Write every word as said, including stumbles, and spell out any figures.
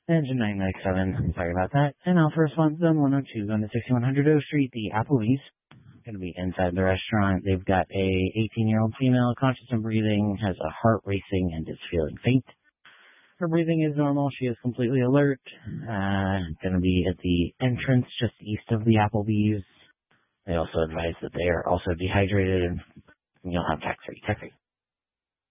Engine nine ninety-seven, sorry about that. And Alpha Response Zone one oh two, going to sixty-one hundred O Street, the Applebee's. Going to be inside the restaurant. They've got a eighteen-year-old female, conscious and breathing, has a heart racing, and is feeling faint. Her breathing is normal. She is completely alert. Uh, going to be at the entrance just east of the Applebee's. They also advise that they are also dehydrated and you'll have tax-free. Tax-free.